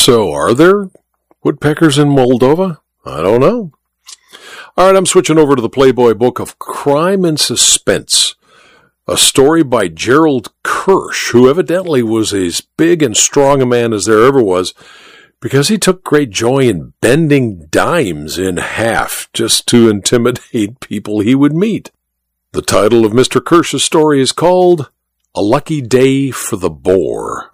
So, are there woodpeckers in Moldova? I don't know. All right, I'm switching over to the Playboy book of Crime and Suspense, a story by Gerald Kirsch, who evidently was as big and strong a man as there ever was, because he took great joy in bending dimes in half just to intimidate people he would meet. The title of Mr. Kirsch's story is called A Lucky Day for the Boar.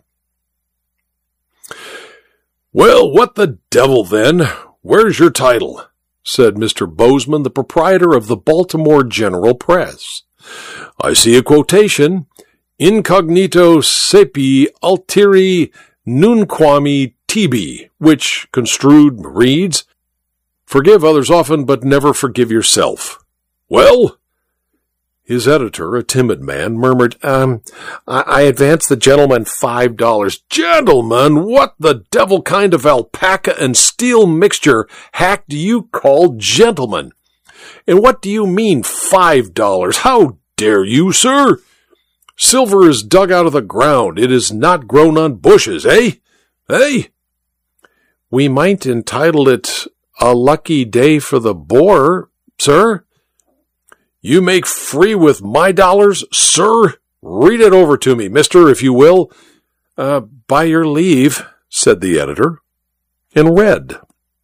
"Well, what the devil, then? Where's your title?" said Mr. Bozeman, the proprietor of the Baltimore General Press. "I see a quotation, incognito saepi alteri nunquam tibi, which, construed, reads, forgive others often, but never forgive yourself." "Well?" His editor, a timid man, murmured, I advance the gentleman $5. "Gentleman? What the devil kind of alpaca and steel mixture hack do you call gentleman? And what do you mean $5? How dare you, sir? Silver is dug out of the ground. It is not grown on bushes, eh? Eh?" "We might entitle it A Lucky Day for the Boar, sir." "You make free with my dollars, sir? Read it over to me, mister, if you will." By your leave," said the editor, and read.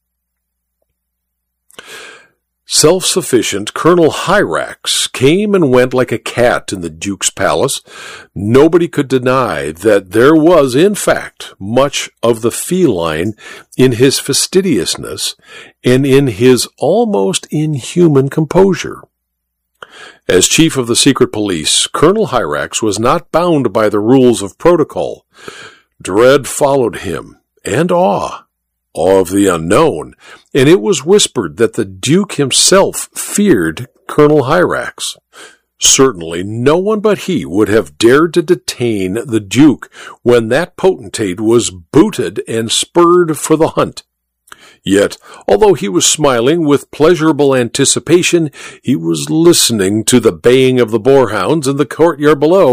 Self-sufficient Colonel Hyrax came and went like a cat in the Duke's palace. Nobody could deny that there was, in fact, much of the feline in his fastidiousness and in his almost inhuman composure. As chief of the secret police, Colonel Hyrax was not bound by the rules of protocol. Dread followed him, and awe of the unknown, and it was whispered that the Duke himself feared Colonel Hyrax. Certainly no one but he would have dared to detain the Duke when that potentate was booted and spurred for the hunt. Yet, although he was smiling with pleasurable anticipation, he was listening to the baying of the boarhounds in the courtyard below.